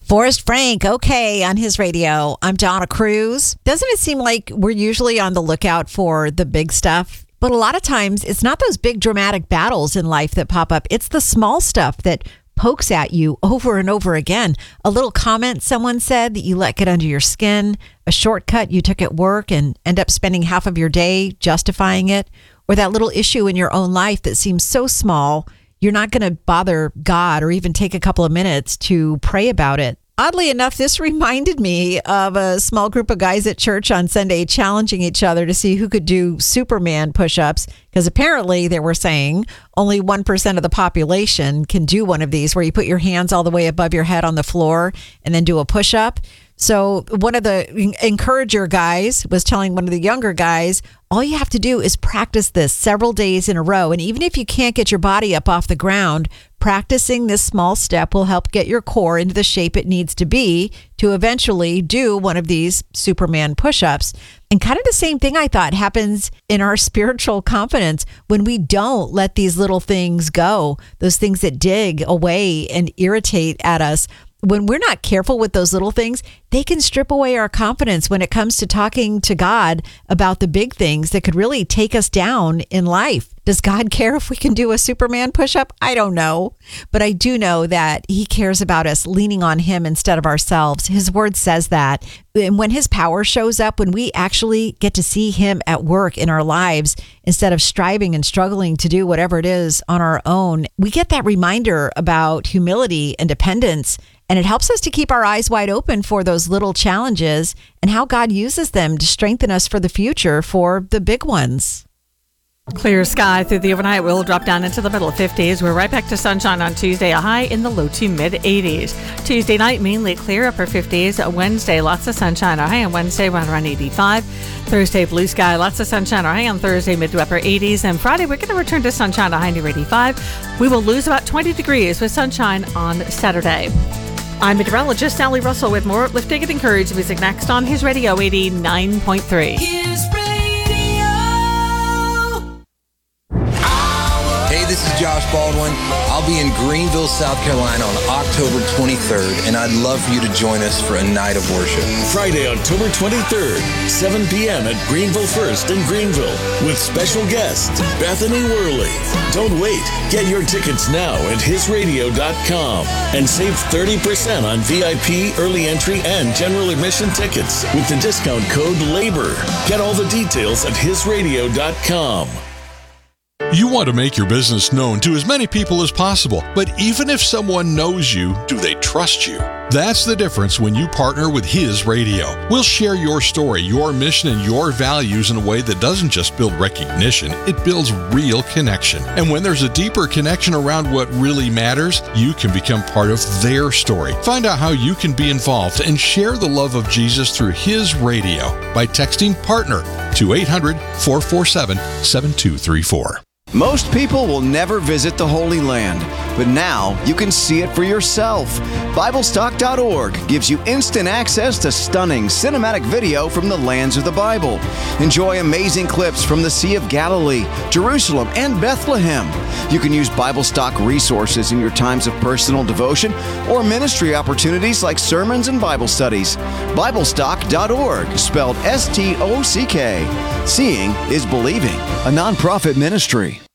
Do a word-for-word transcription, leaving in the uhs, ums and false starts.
Forrest Frank, okay, on his radio. I'm Donna Cruz. Doesn't it seem like we're usually on the lookout for the big stuff? But a lot of times, it's not those big dramatic battles in life that pop up. It's the small stuff that pokes at you over and over again. A little comment someone said that you let get under your skin, a shortcut you took at work and end up spending half of your day justifying it, or that little issue in your own life that seems so small, you're not going to bother God or even take a couple of minutes to pray about it. Oddly enough, this reminded me of a small group of guys at church on Sunday challenging each other to see who could do Superman push-ups, because apparently they were saying only one percent of the population can do one of these, where you put your hands all the way above your head on the floor and then do a push-up. So one of the encourager guys was telling one of the younger guys, all you have to do is practice this several days in a row. And even if you can't get your body up off the ground, practicing this small step will help get your core into the shape it needs to be to eventually do one of these Superman push-ups. And kind of the same thing, I thought, happens in our spiritual confidence when we don't let these little things go, those things that dig away and irritate at us. When we're not careful with those little things, they can strip away our confidence when it comes to talking to God about the big things that could really take us down in life. Does God care if we can do a Superman push-up? I don't know. But I do know that he cares about us leaning on him instead of ourselves. His word says that. And when his power shows up, when we actually get to see him at work in our lives, instead of striving and struggling to do whatever it is on our own, we get that reminder about humility and dependence. And it helps us to keep our eyes wide open for those little challenges and how God uses them to strengthen us for the future, for the big ones. Clear sky through the overnight. We'll drop down into the middle fifties. We're right back to sunshine on Tuesday, a high in the low to mid eighties. Tuesday night, mainly clear, upper fifties. Wednesday, lots of sunshine. Our high on Wednesday, right around eighty-five. Thursday, blue sky, lots of sunshine. Our high on Thursday, mid to upper eighties. And Friday, we're going to return to sunshine, a high near eighty-five. We will lose about twenty degrees with sunshine on Saturday. I'm meteorologist Sally Russell with more uplifting and encouraging music next on His Radio eighty-nine point three. His Radio. Hey, this is Josh Baldwin. I'll be in Greenville, South Carolina on October twenty-third, and I'd love for you to join us for a night of worship. Friday, October twenty-third, seven p.m. at Greenville First in Greenville, with special guest Bethany Worley. Don't wait. Get your tickets now at his radio dot com and save thirty percent on V I P, early entry, and general admission tickets with the discount code LABOR. Get all the details at his radio dot com. You want to make your business known to as many people as possible, but even if someone knows you, do they trust you? That's the difference when you partner with His Radio. We'll share your story, your mission, and your values in a way that doesn't just build recognition, it builds real connection. And when there's a deeper connection around what really matters, you can become part of their story. Find out how you can be involved and share the love of Jesus through His Radio by texting PARTNER to eight hundred, four four seven, seven two three four. Most people will never visit the Holy Land, but now you can see it for yourself. Bible Stock dot org gives you instant access to stunning cinematic video from the lands of the Bible. Enjoy amazing clips from the Sea of Galilee, Jerusalem, and Bethlehem. You can use BibleStock resources in your times of personal devotion or ministry opportunities like sermons and Bible studies. Bible Stock dot org, spelled S T O C K. Seeing is believing, a nonprofit ministry.